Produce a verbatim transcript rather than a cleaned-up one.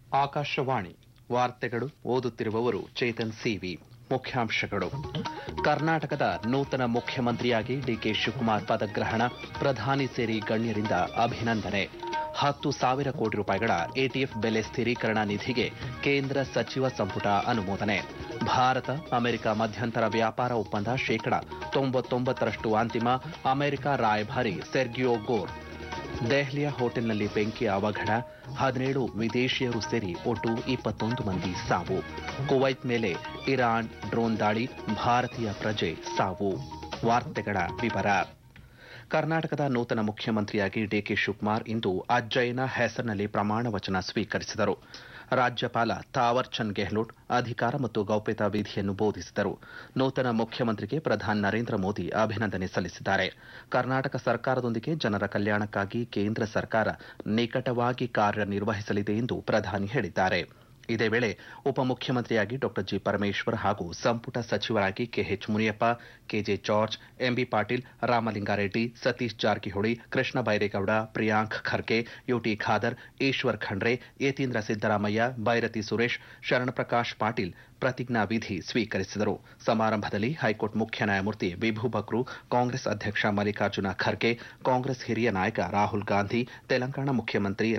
ಆಕಾಶವಾಣಿ ವಾರ್ತೆಗಳು ಓದುತ್ತಿರುವವರು ಚೇತನ್ ಸಿವಿ. ಮುಖ್ಯಾಂಶಗಳು: ಕರ್ನಾಟಕದ ನೂತನ ಮುಖ್ಯಮಂತ್ರಿಯಾಗಿ ಡಿಕೆ ಶಿವಕುಮಾರ್ ಪದಗ್ರಹಣ, ಪ್ರಧಾನಿ ಸೇರಿ ಗಣ್ಯರಿಂದ ಅಭಿನಂದನೆ. ಹತ್ತು ಸಾವಿರ ಕೋಟಿ ರೂಪಾಯಿಗಳ ಎಟಿಎಫ್ ಬೆಲೆ ಸ್ಥಿರೀಕರಣ ನಿಧಿಗೆ ಕೇಂದ್ರ ಸಚಿವ ಸಂಪುಟ ಅನುಮೋದನೆ. ಭಾರತ ಅಮೆರಿಕ ಮಧ್ಯಂತರ ವ್ಯಾಪಾರ ಒಪ್ಪಂದ ಶೇಕಡ ತೊಂಬತ್ತೊಂಬತ್ತರಷ್ಟು ಅಂತಿಮ. ಅಮೆರಿಕ ರಾಯಭಾರಿ ಸೆರ್ಗಿಯೋ ಗೋರ್. ದೆಹಲಿಯ ಹೋಟೆಲ್ನಲ್ಲಿ ಬೆಂಕಿ ಅವಘಡ, ಹದಿನೇಳು ವಿದೇಶಿಯರು ಸೇರಿ ಒಟ್ಟು ಇಪ್ಪತ್ತೊಂದು ಮಂದಿ ಸಾವು. ಕುವೈತ್ ಮೇಲೆ ಇರಾನ್ ಡ್ರೋನ್ ದಾಳಿ, ಭಾರತೀಯ ಪ್ರಜೆ ಸಾವು. ವಾರ್ತೆಗಳ ವಿವರ. ಕರ್ನಾಟಕದ ನೂತನ ಮುಖ್ಯಮಂತ್ರಿಯಾಗಿ ಡಿಕೆ ಶಿವಕುಮಾರ್ ಇಂದು ಅಜ್ಜಯ್ಯನ ಹೆಸರಿನಲ್ಲಿ ಪ್ರಮಾಣ ವಚನ ಸ್ವೀಕರಿಸಿದರು. ರಾಜ್ಯಪಾಲ ತಾವರ್ ಚಂದ್ ಗೆಹ್ಲೋಟ್ ಅಧಿಕಾರ ಮತ್ತು ಗೌಪ್ಯತಾ ವಿಧಿಯನ್ನು ಬೋಧಿಸಿದರು. ನೂತನ ಮುಖ್ಯಮಂತ್ರಿಗೆ ಪ್ರಧಾನಿ ನರೇಂದ್ರ ಮೋದಿ ಅಭಿನಂದನೆ ಸಲ್ಲಿಸಿದ್ದಾರೆ. ಕರ್ನಾಟಕ ಸರ್ಕಾರದೊಂದಿಗೆ ಜನರ ಕಲ್ಯಾಣಕ್ಕಾಗಿ ಕೇಂದ್ರ ಸರ್ಕಾರ ನಿಕಟವಾಗಿ ಕಾರ್ಯನಿರ್ವಹಿಸಲಿದೆ ಎಂದು ಪ್ರಧಾನಿ ಹೇಳಿದ್ದಾರೆ. ಇದೇ ವೇಳೆ ಉಪಮುಖ್ಯಮಂತ್ರಿಯಾಗಿ ಡಾ ಜಿ ಪರಮೇಶ್ವರ್ ಹಾಗೂ ಸಂಪುಟ ಸಚಿವರಾಗಿ K H Muniyappa, K J George, MB Patil, Ramalinga Reddy, Satish Jarkiholi, Krishna Byregowda, Priyank Kharge, UT Khader, Eshwar Khandre, Yathindra Siddaramaiah, Byrathi Suresh, Sharanprakash Patil ಪ್ರತಿಜ್ಞಾ ವಿಧಿ ಸ್ವೀಕರಿಸಿದರು. ಸಮಾರಂಭದಲ್ಲಿ ಹೈಕೋರ್ಟ್ ಮುಖ್ಯ ನ್ಯಾಯಮೂರ್ತಿ ವಿಭು ಬಕ್ರು, ಕಾಂಗ್ರೆಸ್ ಅಧ್ಯಕ್ಷ ಮಲ್ಲಿಕಾರ್ಜುನ ಖರ್ಗೆ, ಕಾಂಗ್ರೆಸ್ ಹಿರಿಯ ನಾಯಕ ರಾಹುಲ್ ಗಾಂಧಿ, ತೆಲಂಗಾಣ ಮುಖ್ಯಮಂತ್ರಿ